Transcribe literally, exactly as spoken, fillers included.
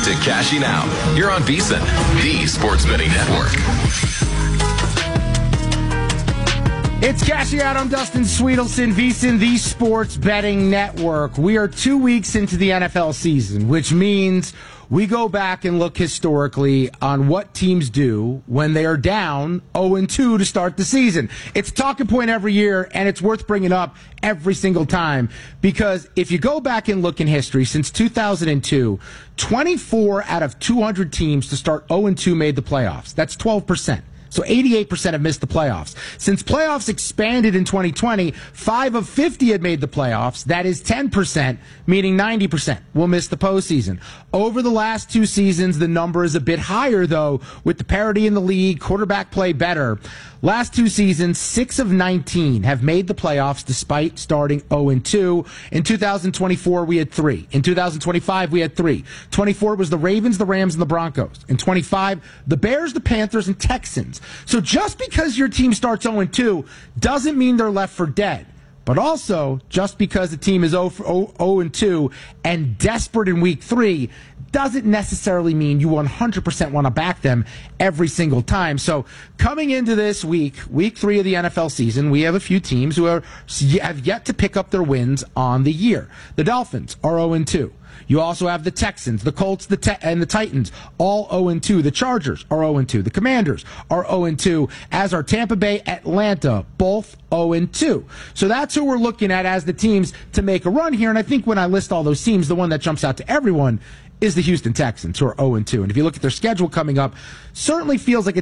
to Cashing Out. You're on VSiN, the Sports Betting Network. It's Cashing Out. I'm Dustin Sweetelson, VSiN, the Sports Betting Network. We are two weeks into the N F L season, which means we go back and look historically on what teams do when they are down oh and two to start the season. It's a talking point every year, and it's worth bringing up every single time, because if you go back and look in history, since two thousand two, twenty-four out of two hundred teams to start oh and two made the playoffs. That's twelve percent. So eighty-eight percent have missed the playoffs. Since playoffs expanded in twenty twenty, five of fifty had made the playoffs. That is ten percent, meaning ninety percent will miss the postseason. Over the last two seasons, the number is a bit higher, though, with the parity in the league, quarterback play better. Last two seasons, six of nineteen have made the playoffs despite starting oh and two. In two thousand twenty-four, we had three. In two thousand twenty-five, we had three. twenty-four was the Ravens, the Rams, and the Broncos. In twenty-five, the Bears, the Panthers, and Texans. So just because your team starts oh and two doesn't mean they're left for dead. But also, just because the team is oh and two and desperate in week three doesn't necessarily mean you one hundred percent want to back them every single time. So coming into this week, week three of the N F L season, we have a few teams who are, have yet to pick up their wins on the year. The Dolphins are oh and two. You also have the Texans, the Colts, the te- and the Titans, all oh and two. The Chargers are oh and two. The Commanders are oh and two, as are Tampa Bay, Atlanta, both oh and two. So that's who we're looking at as the teams to make a run here. And I think when I list all those teams, the one that jumps out to everyone is the Houston Texans, who are oh and two. And if you look at their schedule coming up, certainly feels like a